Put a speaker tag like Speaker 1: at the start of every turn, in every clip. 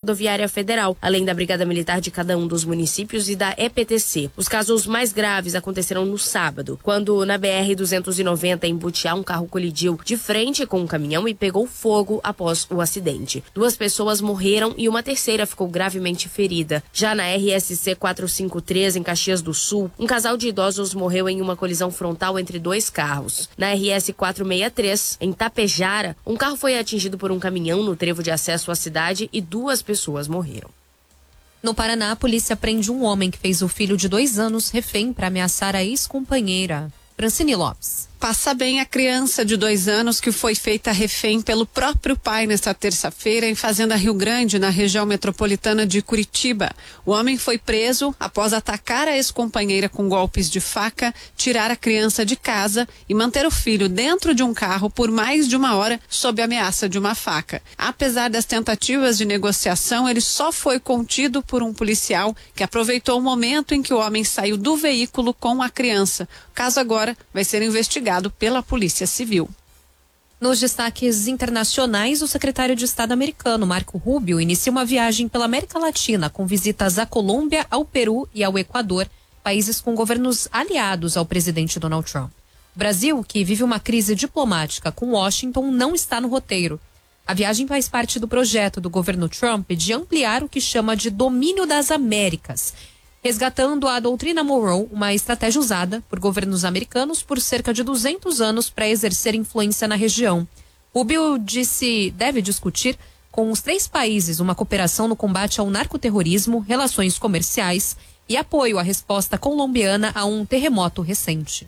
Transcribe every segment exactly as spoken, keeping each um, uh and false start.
Speaker 1: Rodoviária Federal, além da Brigada Militar de cada um dos municípios e da E P T C. Os casos mais graves aconteceram no sábado, quando na B R duzentos e noventa em Butiá um carro colidiu de frente com um caminhão e pegou fogo após o acidente. Duas pessoas morreram e uma terceira ficou gravemente ferida. Já na R S C quatrocentos e cinquenta e três em Caxias do Sul, um casal de idosos morreu em uma colisão frontal entre dois carros. Na R S quatrocentos e sessenta e três, em Tapejara, um carro foi atingido por um caminhão no trevo de acesso à cidade e duas pessoas morreram.
Speaker 2: No Paraná, a polícia prende um homem que fez o filho de dois anos refém para ameaçar a ex-companheira. Francine Lopes.
Speaker 3: Passa bem a criança de dois anos que foi feita refém pelo próprio pai nesta terça-feira em Fazenda Rio Grande, na região metropolitana de Curitiba. O homem foi preso após atacar a ex-companheira com golpes de faca, tirar a criança de casa e manter o filho dentro de um carro por mais de uma hora sob ameaça de uma faca. Apesar das tentativas de negociação, ele só foi contido por um policial que aproveitou o momento em que o homem saiu do veículo com a criança. O caso agora vai ser investigado pela Polícia Civil.
Speaker 2: Nos destaques internacionais, o secretário de Estado americano, Marco Rubio, inicia uma viagem pela América Latina com visitas à Colômbia, ao Peru e ao Equador, países com governos aliados ao presidente Donald Trump. O Brasil, que vive uma crise diplomática com Washington, não está no roteiro. A viagem faz parte do projeto do governo Trump de ampliar o que chama de domínio das Américas, resgatando a doutrina Monroe, uma estratégia usada por governos americanos por cerca de duzentos anos para exercer influência na região. Rubio disse deve discutir com os três países uma cooperação no combate ao narcoterrorismo, relações comerciais e apoio à resposta colombiana a um terremoto recente.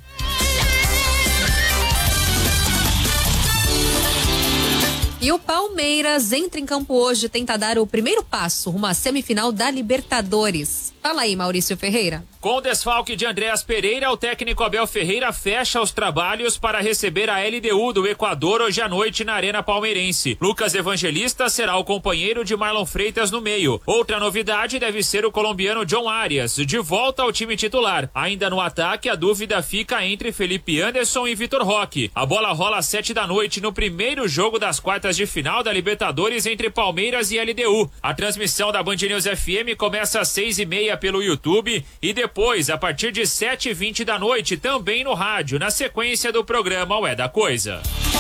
Speaker 2: E o Palmeiras entra em campo hoje e tenta dar o primeiro passo rumo à semifinal da Libertadores. Fala aí, Maurício Ferreira.
Speaker 4: Com o desfalque de Andréas Pereira, o técnico Abel Ferreira fecha os trabalhos para receber a L D U do Equador hoje à noite na Arena Palmeirense. Lucas Evangelista será o companheiro de Marlon Freitas no meio. Outra novidade deve ser o colombiano John Arias, de volta ao time titular. Ainda no ataque, a dúvida fica entre Felipe Anderson e Vitor Roque. A bola rola às sete da noite no primeiro jogo das quartas de final da Libertadores entre Palmeiras e L D U. A transmissão da Band News F M começa às seis e meia pelo YouTube e depois, a partir de sete e vinte da noite, também no rádio, na sequência do programa Ué da Coisa.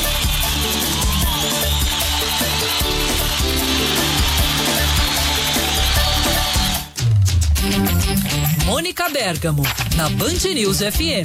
Speaker 5: Mônica Bergamo, na Band News F M.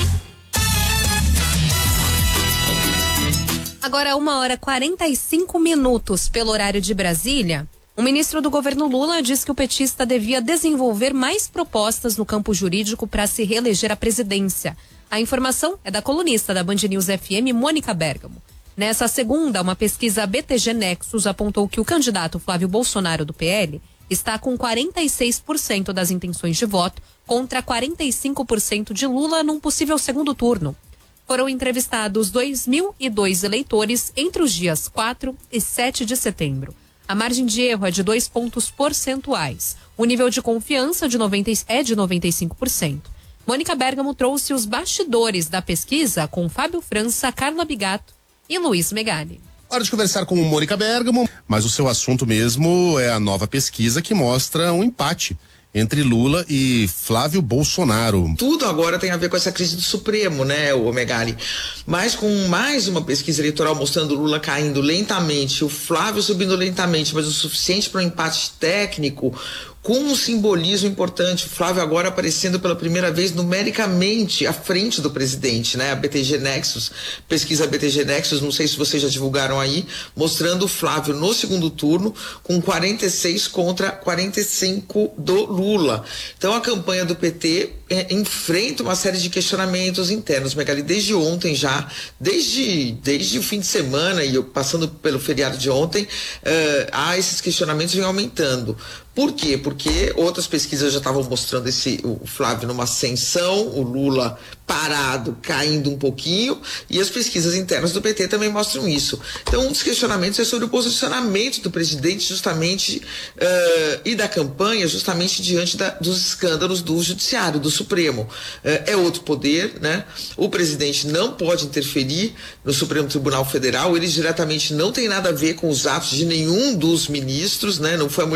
Speaker 2: Agora, uma hora e quarenta e cinco minutos pelo horário de Brasília. O ministro do governo Lula diz que o petista devia desenvolver mais propostas no campo jurídico para se reeleger à presidência. A informação é da colunista da Band News F M, Mônica Bergamo. Nessa segunda, uma pesquisa B T G Nexus apontou que o candidato Flávio Bolsonaro do P L está com quarenta e seis por cento das intenções de voto contra quarenta e cinco por cento de Lula num possível segundo turno. Foram entrevistados dois mil e dois eleitores entre os dias quatro e sete de setembro. A margem de erro é de dois pontos percentuais. O nível de confiança de noventa é de noventa e cinco por cento. Mônica Bergamo trouxe os bastidores da pesquisa com Fábio França, Carla Bigato e Luiz Megali.
Speaker 6: Hora de conversar com Mônica Bergamo, mas o seu assunto mesmo é a nova pesquisa que mostra um empate entre Lula e Flávio Bolsonaro.
Speaker 7: Tudo agora tem a ver com essa crise do Supremo, né, o Megali? Mas com mais uma pesquisa eleitoral mostrando o Lula caindo lentamente, o Flávio subindo lentamente, mas o suficiente para um empate técnico, com um simbolismo importante. O Flávio agora aparecendo pela primeira vez numericamente à frente do presidente, né? A B T G Nexus, pesquisa B T G Nexus, não sei se vocês já divulgaram aí, mostrando o Flávio no segundo turno com quarenta e seis contra quarenta e cinco do Lula. Então a campanha do P T é, enfrenta uma série de questionamentos internos, Megali, desde ontem já, desde, desde o fim de semana e eu, passando pelo feriado de ontem, uh, há esses questionamentos vêm aumentando. Por quê? Porque outras pesquisas já estavam mostrando esse, o Flávio numa ascensão, o Lula parado, caindo um pouquinho, e as pesquisas internas do P T também mostram isso. Então, um dos questionamentos é sobre o posicionamento do presidente justamente uh, e da campanha justamente diante da, dos escândalos do judiciário, do Supremo. Uh, é outro poder, né? O presidente não pode interferir no Supremo Tribunal Federal, ele diretamente não tem nada a ver com os atos de nenhum dos ministros, né? Não foi a